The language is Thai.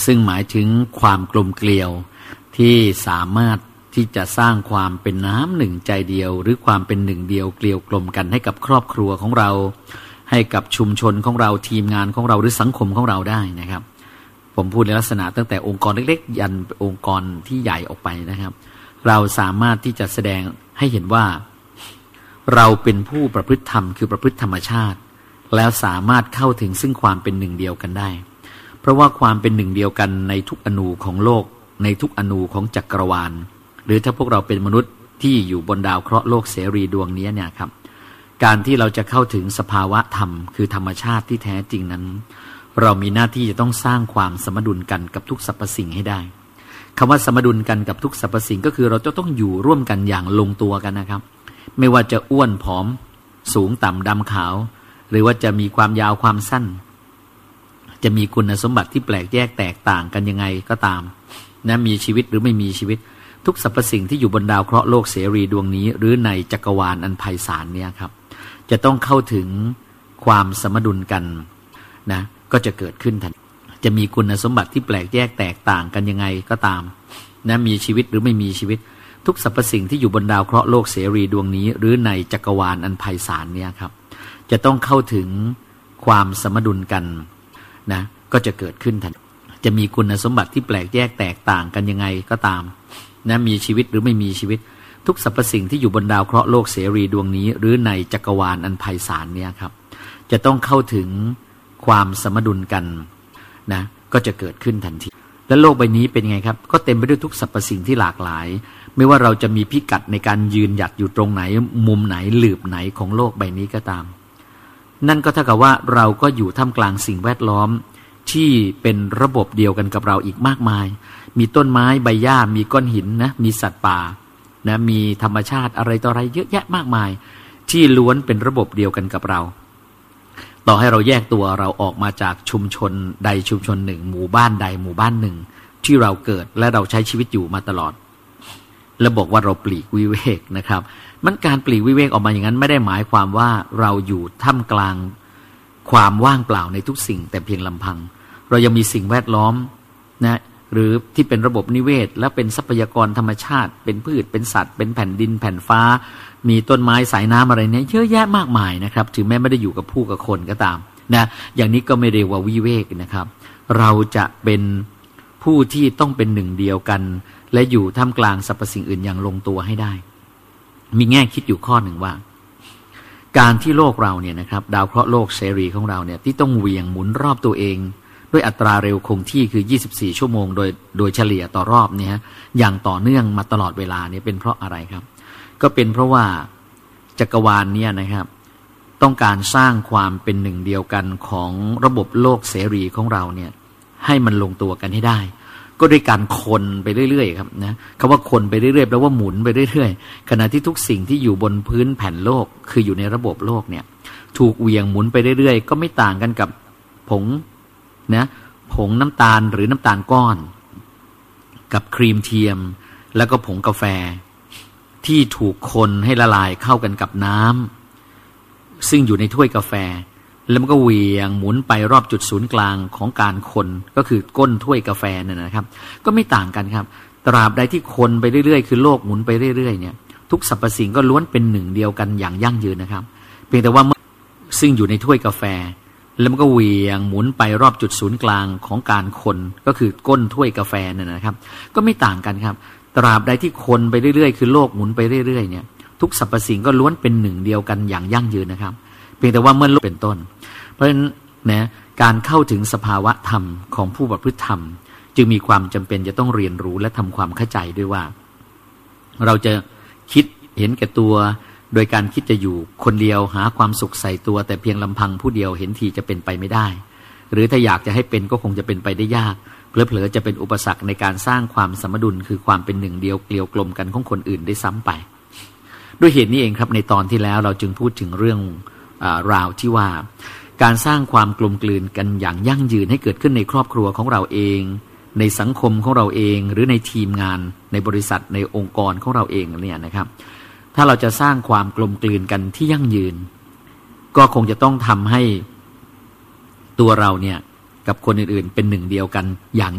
ซึ่งหมายถึงความกลมเกลียวที่สามารถที่จะสร้างความเป็นน้ำหนึ่งใจเดียวหรือความเป็นหนึ่งเดียวเกลียวกลมกันให้กับครอบครัวของเราให้กับชุมชนของเราทีมงานของเราหรือสังคมของเราได้นะครับผมพูดในลักษณะตั้งแต่องค์กรเล็กๆยันองค์กรที่ใหญ่ออกไปนะครับเราสามารถที่จะแสดงให้เห็นว่าเราเป็นผู้ประพฤติธรรมคือประพฤติธรรมชาติแล้วสามารถเข้าถึงซึ่งความเป็นหนึ่งเดียวกันได้เพราะว่าความเป็นหนึ่งเดียวกันในทุกอนูของโลกในทุกอนูของจักรวาลหรือถ้าพวกเราเป็นมนุษย์ที่อยู่บนดาวเคราะห์โลกเสรีดวงนี้เนี่ยครับการที่เราจะเข้าถึงสภาวะธรรมคือธรรมชาติที่แท้จริงนั้นเรามีหน้าที่จะต้องสร้างความสมดุลกันกับทุกสรรพสิ่งให้ได้คำว่าสมดุลกันกับทุกสรรพสิ่งก็คือเราจะต้องอยู่ร่วมกันอย่างลงตัวกันนะครับไม่ว่าจะอ้วนผอมสูงต่ำดำขาวหรือว่าจะมีความยาวความสั้นจะมีคุณสมบัติที่แปลกแยกแตกต่างกันยังไงก็ตามนะมีชีวิตหรือไม่มีชีวิตทุกสรรพสิ่งที่อยู่บนดาวเคราะห์โลกเสรีดวงนี้หรือในจักรวาลอันไพศาลเนี่ยครับจะต้องเข้าถึงความสมดุลกันนะก็จะเกิดขึ้นทันจะมีคุณสมบัติที่แปลกแยกแตกต่างกันยังไงก็ตามนะมีชีวิตหรือไม่มีชีวิตทุกสรรพสิ่งที่อยู่บนดาวเคราะห์โลกเสรีดวงนี้หรือในจักรวาลอันไพศาลเนี่ยครับจะต้องเข้าถึงความสมดุลกันนะก็จะเกิดขึ้นทันจะมีคุณสมบัติที่แปลกแยกแตกต่างกันยังไงก็ตามนะมีชีวิตหรือไม่มีชีวิตทุกสรรพสิ่งที่อยู่บนดาวเคราะห์โลกเสรีดวงนี้หรือในจักรวาลอันไพศาลเนี่ยครับจะต้องเข้าถึงความสมดุลกันนะก็จะเกิดขึ้นทันทีและโลกใบนี้เป็นไงครับก็เต็มไปด้วยทุกสรรพสิ่งที่หลากหลายไม่ว่าเราจะมีพิกัดในการยืนหยัดอยู่ตรงไหนมุมไหนหลืบไหนของโลกใบนี้ก็ตามนั่นก็เท่ากับว่าเราก็อยู่ท่ามกลางสิ่งแวดล้อมที่เป็นระบบเดียวกันกับเราอีกมากมายมีต้นไม้ใบหญ้ามีก้อนหินนะมีสัตว์ป่านะมีธรรมชาติอะไรต่ออะไรเยอะแยะมากมายที่ล้วนเป็นระบบเดียวกันกับเราต่อให้เราแยกตัวเราออกมาจากชุมชนใดชุมชนหนึ่งหมู่บ้านใดหมู่บ้านหนึ่งที่เราเกิดและเราใช้ชีวิตอยู่มาตลอดแล้วบอกว่าเราปลีกวิเวกนะครับมันการปลีกวิเวกออกมาอย่างนั้นไม่ได้หมายความว่าเราอยู่ท่ามกลางความว่างเปล่าในทุกสิ่งแต่เพียงลำพังเรายังมีสิ่งแวดล้อมนะหรือที่เป็นระบบนิเวศและเป็นทรัพยากรธรรมชาติเป็นพืชเป็นสัตว์เป็นแผ่นดินแผ่นฟ้ามีต้นไม้สายน้ำอะไรเนี่ยเยอะแยะมากมายนะครับถึงแม้ไม่ได้อยู่กับผู้กับคนก็ตามนะอย่างนี้ก็ไม่เรียกว่าวิเวกนะครับเราจะเป็นผู้ที่ต้องเป็นหนึ่งเดียวกันและอยู่ท่ามกลางสรรพสิ่งอื่นอย่างลงตัวให้ได้มีแง่คิดอยู่ข้อหนึ่งว่าการที่โลกเราเนี่ยนะครับดาวเคราะห์โลกเสรีของเราเนี่ยที่ต้องเหวี่ยงหมุนรอบตัวเองด้วยอัตราเร็วคงที่คือ24ชั่วโมงโดยเฉลี่ยต่อรอบเนี่ยอย่างต่อเนื่องมาตลอดเวลาเนี่ยเป็นเพราะอะไรครับก็เป็นเพราะว่าจักรวาลเนี่ยนะครับต้องการสร้างความเป็นหนึ่งเดียวกันของระบบโลกเสรีของเราเนี่ยให้มันลงตัวกันให้ได้ก็ด้วยการคนไปเรื่อยๆครับนะคำว่าคนไปเรื่อยๆแปลว่าหมุนไปเรื่อยๆขณะที่ทุกสิ่งที่อยู่บนพื้นแผ่นโลกคืออยู่ในระบบโลกเนี่ยถูกเหวี่ยงหมุนไปเรื่อยๆก็ไม่ต่างกันกับผงน้ำตาลหรือน้ำตาลก้อนกับครีมเทียมแล้วก็ผงกาแฟที่ถูกคนให้ละลายเข้ากันกับน้ำซึ่งอยู่ในถ้วยกาแฟแล้วมันก็เหวี่ยงหมุนไปรอบจุดศูนย์กลางของการคนก็คือก้นถ้วยกาแฟนั่นนะครับก็ไม่ต่างกันครับตราบใดที่คนไปเรื่อยๆคือโลกหมุนไปเรื่อยๆเนี่ยทุกสรรพสิ่งก็ล้วนเป็นหนึ่งเดียวกันอย่างยั่งยืนนะครับเพียงแต่ว่าซึ่งอยู่ในถ้วยกาแฟแล้วมันก็เหวี่ยงหมุนไปรอบจุดศูนย์กลางของการคนก็คือก้นถ้วยกาแฟนั่นนะครับก็ไม่ต่างกันครับตราบใดที่คนไปเรื่อยๆคือโลกหมุนไปเรื่อยๆเนี่ยทุกสรรพสิ่งก็ล้วนเป็นหนึ่งเดียวกันอย่างยั่งยืนนะครับเพียงแต่ว่าเมื่อโลกเป็นต้นเพราะฉะนั้นนะการเข้าถึงสภาวะธรรมของผู้ประพฤติธรรมจึงมีความจำเป็นจะต้องเรียนรู้และทำความเข้าใจด้วยว่าเราจะคิดเห็นแก่ตัวโดยการคิดจะอยู่คนเดียวหาความสุขใส่ตัวแต่เพียงลำพังผู้เดียวเห็นทีจะเป็นไปไม่ได้หรือถ้าอยากจะให้เป็นก็คงจะเป็นไปได้ยากเผลอๆจะเป็นอุปสรรคในการสร้างความสมดุลคือความเป็นหนึ่งเดียวเกลียวกลมกันของคนอื่นได้ซ้ำไปด้วยเหตุนี้เองครับในตอนที่แล้วเราจึงพูดถึงเรื่องราวที่ว่าการสร้างความกลมกลืนกันอย่างยั่งยืนให้เกิดขึ้นในครอบครัวของเราเองในสังคมของเราเองหรือในทีมงานในบริษัทในองค์กรของเราเองเนี่ยนะครับถ้าเราจะสร้างความกลมกลืนกันที่ยั่งยืนก็คงจะต้องทำให้ตัวเราเนี่ยกับคนอื่นๆเป็นหนึ่งเดียวกันอย่าง